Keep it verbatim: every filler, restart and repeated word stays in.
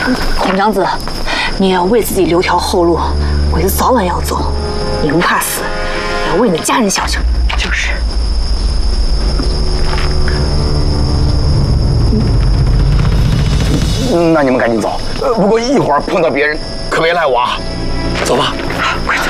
孔长子，你也要为自己留条后路，鬼子早晚要走，你不怕死，也要为你的家人想想。就是。 那你们赶紧走，呃，不过一会儿碰到别人，可别赖我啊。走吧。